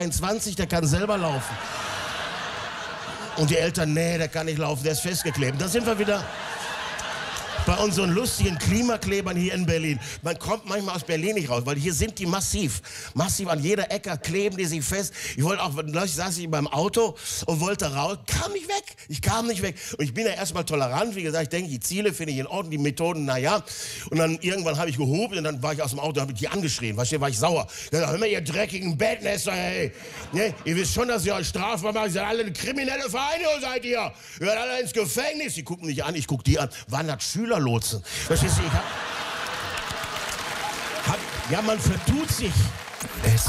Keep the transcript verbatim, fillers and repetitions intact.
einundzwanzig, der kann selber laufen. Und die Eltern, nee, der kann nicht laufen, der ist festgeklebt. Da sind wir wieder bei unseren lustigen Klimaklebern hier in Berlin. Man kommt manchmal aus Berlin nicht raus, weil hier sind die massiv. Massiv an jeder Ecke kleben die sich fest. Ich wollte auch, neulich saß ich beim Auto und wollte raus, kam nicht weg. Ich kam nicht weg. Und ich bin ja erstmal tolerant, wie gesagt, ich denke, die Ziele finde ich in Ordnung, die Methoden, naja. Und dann irgendwann habe ich gehupt und dann war ich aus dem Auto, habe ich die angeschrien. Weißt du, war ich sauer. Ja, hör mal, ihr dreckigen Bettnässer, ey. Ne? Ihr wisst schon, dass ihr euch strafbar macht. Ihr seid alle eine kriminelle Vereinigung, seid ihr. Ihr werdet alle ins Gefängnis. Die gucken mich an, ich guck die an. Waren das Schülerlotsen? Verstehst du, ich hab, hab, ja, man vertut sich. Es